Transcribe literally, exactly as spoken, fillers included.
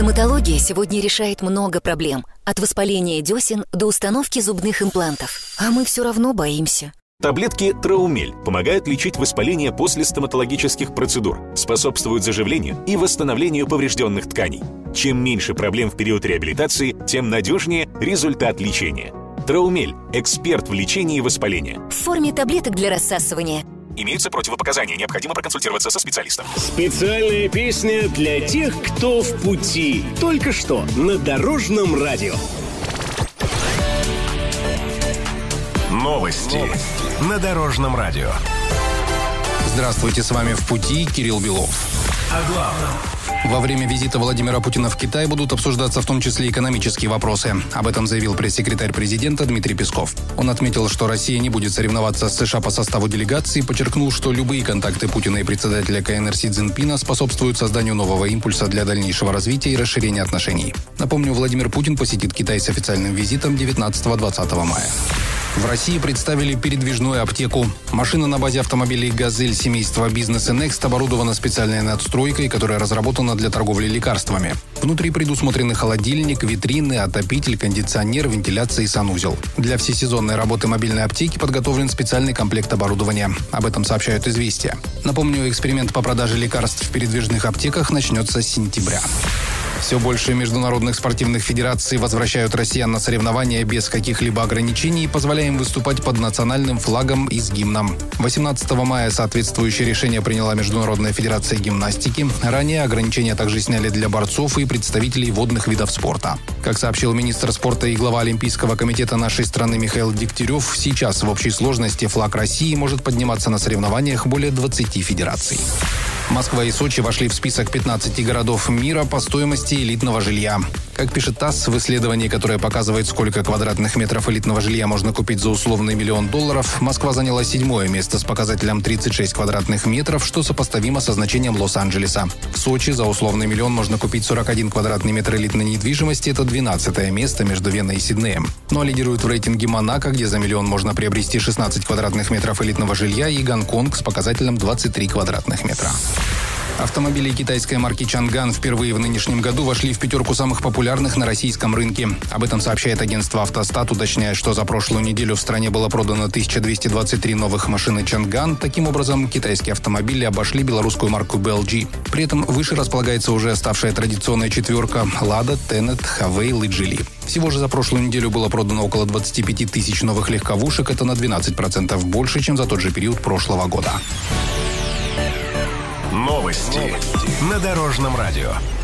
Стоматология сегодня решает много проблем. От воспаления десен до установки зубных имплантов. А мы все равно боимся. Таблетки Траумель помогают лечить воспаление после стоматологических процедур, способствуют заживлению и восстановлению поврежденных тканей. Чем меньше проблем в период реабилитации, тем надежнее результат лечения. Траумель – эксперт в лечении воспаления. В форме таблеток для рассасывания. Имеются противопоказания, необходимо проконсультироваться со специалистом. Специальная песня для тех, кто в пути. Только что на Дорожном радио. Новости, Новости на Дорожном радио. Здравствуйте, с вами «В пути» Кирилл Белов. О главном. Во время визита Владимира Путина в Китай будут обсуждаться в том числе экономические вопросы. Об этом заявил пресс-секретарь президента Дмитрий Песков. Он отметил, что Россия не будет соревноваться с США по составу делегации, подчеркнул, что любые контакты Путина и председателя КНР Си Цзиньпина способствуют созданию нового импульса для дальнейшего развития и расширения отношений. Напомню, Владимир Путин посетит Китай с официальным визитом девятнадцатого-двадцатого мая. В России представили передвижную аптеку. Машина на базе автомобилей «Газель» семейства «Бизнес и Next» оборудована специальной надстройкой, которая разработана для торговли лекарствами. Внутри предусмотрены холодильник, витрины, отопитель, кондиционер, вентиляция и санузел. Для всесезонной работы мобильной аптеки подготовлен специальный комплект оборудования. Об этом сообщают «Известия». Напомню, эксперимент по продаже лекарств в передвижных аптеках начнется с сентября. Все больше международных спортивных федераций возвращают россиян на соревнования без каких-либо ограничений, позволяя им выступать под национальным флагом и с гимном. восемнадцатого мая соответствующее решение приняла Международная федерация гимнастики. Ранее ограничения также сняли для борцов и представителей водных видов спорта. Как сообщил министр спорта и глава Олимпийского комитета нашей страны Михаил Дегтярев, сейчас в общей сложности флаг России может подниматься на соревнованиях более двадцати федераций. Москва и Сочи вошли в список пятнадцати городов мира по стоимости элитного жилья. Как пишет ТАСС, в исследовании, которое показывает, сколько квадратных метров элитного жилья можно купить за условный миллион долларов, Москва заняла седьмое место с показателем тридцать шесть квадратных метров, что сопоставимо со значением Лос-Анджелеса. В Сочи за условный миллион можно купить сорок один квадратный метр элитной недвижимости, это двенадцатое место между Веной и Сиднеем. Ну а лидирует в рейтинге Монако, где за миллион можно приобрести шестнадцать квадратных метров элитного жилья, и Гонконг с показателем двадцать три квадратных метра. Автомобили китайской марки Чанган впервые в нынешнем году вошли в пятерку самых популярных на российском рынке. Об этом сообщает агентство «Автостат», уточняя, что за прошлую неделю в стране было продано тысяча двести двадцать три новых машины Чанган. Таким образом, китайские автомобили обошли белорусскую марку би эл джи. При этом выше располагается уже ставшая традиционная четверка Lada, Tenet, Havei и Geely. Всего же за прошлую неделю было продано около двадцать пять тысяч новых легковушек. Это на двенадцать процентов больше, чем за тот же период прошлого года. Новости на Дорожном радио.